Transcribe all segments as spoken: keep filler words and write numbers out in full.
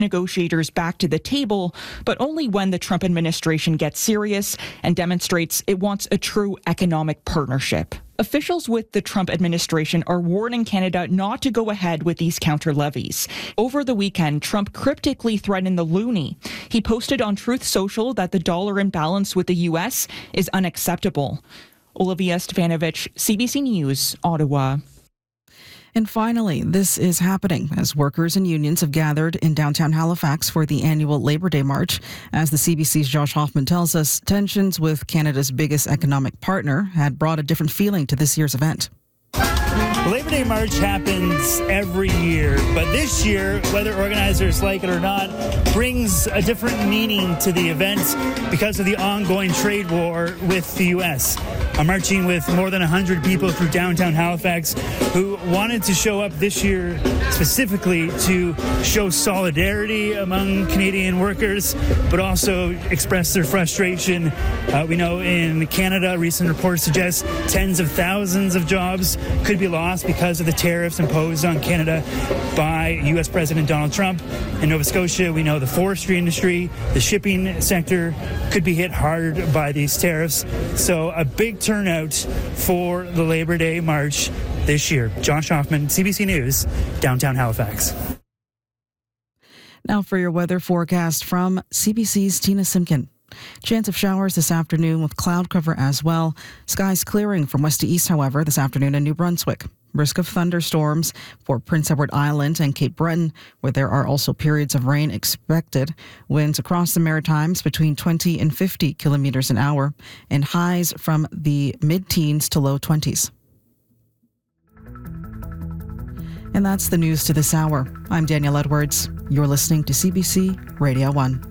negotiators back to the table, but only when the Trump administration gets serious and demonstrates it wants a true economic partnership. Officials with the Trump administration are warning Canada not to go ahead with these counter levies. Over the weekend, Trump cryptically threatened the loonie. He posted on Truth Social that the dollar imbalance with the U S is unacceptable. Olivia Stefanovich, C B C News, Ottawa. And finally, this is happening as workers and unions have gathered in downtown Halifax for the annual Labor Day March. As the C B C's Josh Hoffman tells us, tensions with Canada's biggest economic partner had brought a different feeling to this year's event. The Labor Day March happens every year, but this year, whether organizers like it or not, brings a different meaning to the event because of the ongoing trade war with the U S. I'm marching with more than one hundred people through downtown Halifax who wanted to show up this year specifically to show solidarity among Canadian workers, but also express their frustration. Uh, we know in Canada, recent reports suggest tens of thousands of jobs could be lost because of the tariffs imposed on Canada by U S President Donald Trump. In Nova Scotia, we know the forestry industry, the shipping sector could be hit hard by these tariffs. So a big turnout for the Labor Day March this year. Josh Hoffman, C B C News, downtown Halifax. Now for your weather forecast from C B C's Tina Simkin. Chance of showers this afternoon with cloud cover as well. Skies clearing from west to east, however, this afternoon in New Brunswick. Risk of thunderstorms for Prince Edward Island and Cape Breton, where there are also periods of rain expected. Winds across the Maritimes between twenty and fifty kilometers an hour, and highs from the mid-teens to low twenties. And that's the news to this hour. I'm Danielle Edwards. You're listening to C B C Radio one.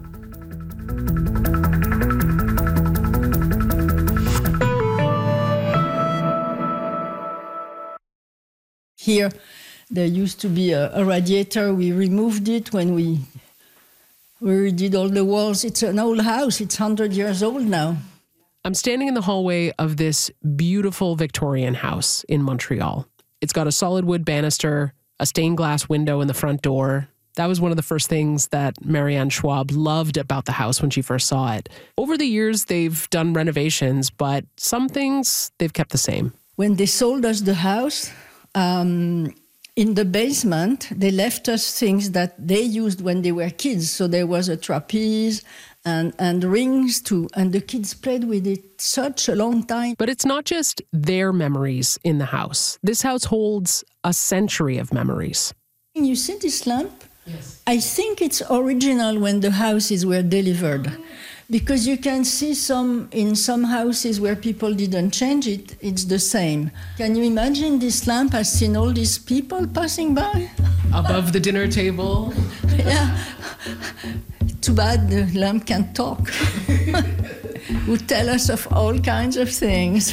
Here, there used to be a, a radiator. We removed it when we, we redid all the walls. It's an old house. It's one hundred years old now. I'm standing in the hallway of this beautiful Victorian house in Montreal. It's got a solid wood banister, a stained glass window in the front door. That was one of the first things that Marianne Schwab loved about the house when she first saw it. Over the years, they've done renovations, but some things they've kept the same. When they sold us the house, um, in the basement, they left us things that they used when they were kids. So there was a trapeze and, and rings too, and the kids played with it such a long time. But it's not just their memories in the house. This house holds a century of memories. You see this lamp? Yes. I think it's original when the houses were delivered, because you can see some in some houses where people didn't change it, it's the same. Can you imagine this lamp has seen all these people passing by? Above the dinner table. Yeah. Too bad the lamp can't talk. Would tell us of all kinds of things.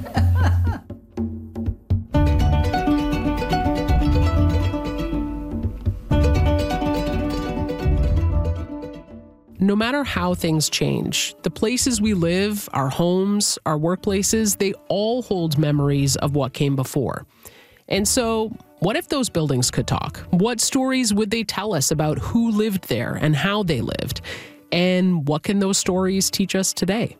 No matter how things change, the places we live, our homes, our workplaces, they all hold memories of what came before. And so, what if those buildings could talk? What stories would they tell us about who lived there and how they lived? And what can those stories teach us today?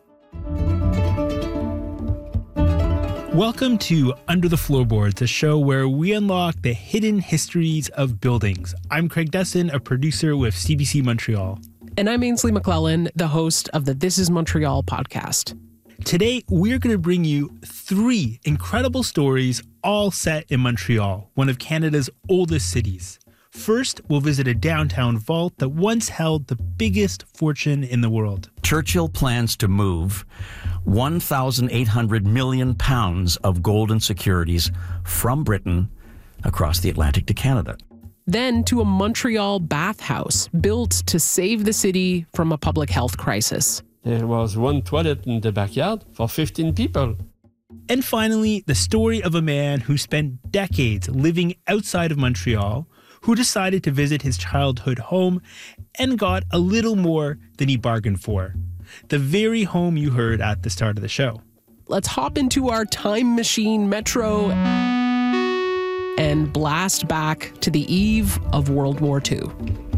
Welcome to Under the Floorboards, a show where we unlock the hidden histories of buildings. I'm Craig Desson, a producer with C B C Montreal. And I'm Ainsley McClellan, the host of the This is Montreal podcast. Today, we're going to bring you three incredible stories, all set in Montreal, one of Canada's oldest cities. First, we'll visit a downtown vault that once held the biggest fortune in the world. Churchill plans to move one thousand eight hundred million pounds of gold and securities from Britain across the Atlantic to Canada. Then to a Montreal bathhouse built to save the city from a public health crisis. There was one toilet in the backyard for fifteen people. And finally, the story of a man who spent decades living outside of Montreal, who decided to visit his childhood home and got a little more than he bargained for. The very home you heard at the start of the show. Let's hop into our time machine metro and blast back to the eve of World War Two.